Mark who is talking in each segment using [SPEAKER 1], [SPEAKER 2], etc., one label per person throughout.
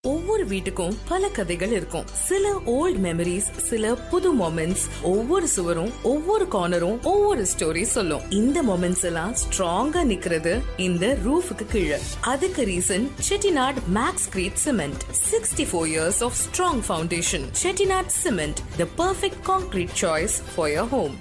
[SPEAKER 1] ஒவ்வொரு வீட்டுக்கும் பல கதைகள் இருக்கும். சில ஓல்ட் மெமரிஸ், சில புது மொமெண்ட்ஸ். ஒவ்வொரு சுவரும் ஒவ்வொரு கார்னரும் ஒவ்வொரு ஸ்டோரி சொல்லும். இந்த மொமெண்ட்ஸ் எல்லாம் ஸ்ட்ராங்கா நிக்கிறது இந்த ரூஃபுக்கு கீழே. அதுக்கு reason Chettinad maths greet cement. 64 years of strong foundation. Chettinad Cement, the perfect concrete choice for your home.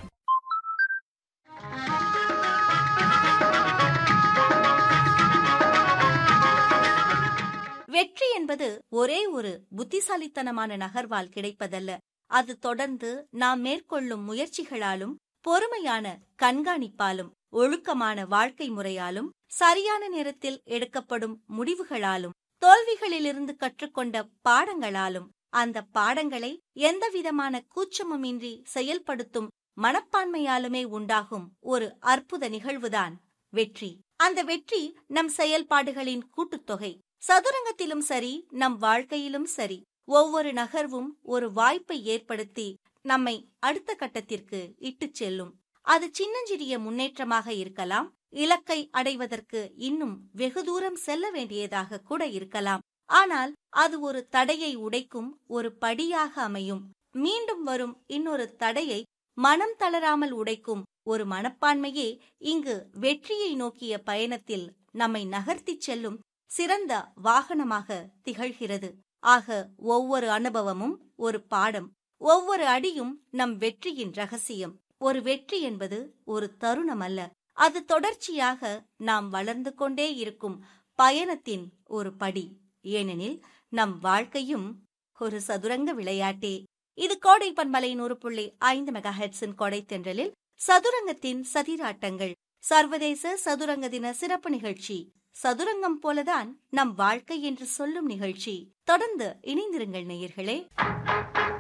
[SPEAKER 2] வெற்றி என்பது ஒரே ஒரு புத்திசாலித்தனமான நகர்வால் கிடைப்பதல்ல. அது தொடர்ந்து நாம் மேற்கொள்ளும் முயற்சிகளாலும், பொறுமையான கண்காணிப்பாலும், ஒழுக்கமான வாழ்க்கை முறையாலும், சரியான நேரத்தில் எடுக்கப்படும் முடிவுகளாலும், தோல்விகளிலிருந்து கற்றுக்கொண்ட பாடங்களாலும், அந்த பாடங்களை எந்தவிதமான கூச்சமுமின்றி செயல்படுத்தும் மனப்பான்மையாலுமே உண்டாகும் ஒரு அற்புத நிகழ்வுதான் வெற்றி. அந்த வெற்றி நம் செயல்பாடுகளின் கூட்டுத்தொகை. சதுரங்கத்திலும் சரி, நம் வாழ்க்கையிலும் சரி, ஒவ்வொரு நகர்வும் ஒரு வாய்ப்பை ஏற்படுத்தி நம்மை அடுத்த கட்டத்திற்கு இட்டுச் செல்லும். அது சின்னஞ்சிறிய முன்னேற்றமாக இருக்கலாம், இலக்கை அடைவதற்கு இன்னும் வெகு தூரம் செல்ல வேண்டியதாக கூட இருக்கலாம். ஆனால் அது ஒரு தடையை உடைக்கும் ஒரு படியாக அமையும். மீண்டும் வரும் இன்னொரு தடையை மனம் தளராமல் உடைக்கும் ஒரு மனப்பான்மையே இங்கு வெற்றியை நோக்கிய பயணத்தில் நம்மை நகர்த்திச் செல்லும் சிறந்த வாகனமாக திகழ்கிறது. ஆக ஒவ்வொரு அனுபவமும் ஒரு பாடம், ஒவ்வொரு அடியும் நம் வெற்றியின் ரகசியம். ஒரு வெற்றி என்பது ஒரு தருணம் அல்ல, அது தொடர்ச்சியாக நாம் வளர்ந்து கொண்டே இருக்கும் பயணத்தின் ஒரு படி. ஏனெனில் நம் வாழ்க்கையும் ஒரு சதுரங்க விளையாட்டே. இது கோடை பண்பலை 100.5 மெகாஹெர்ட்ஸின் கொடை தென்றலில் சதுரங்கத்தின் சதிராட்டங்கள் சர்வதேச சதுரங்க தின சிறப்பு நிகழ்ச்சி. சதுரங்கம் போலதான் நம் வாழ்க்கை என்று சொல்லும் நிகழ்ச்சி. தொடர்ந்து இணைந்திருங்கள் நேயர்களே.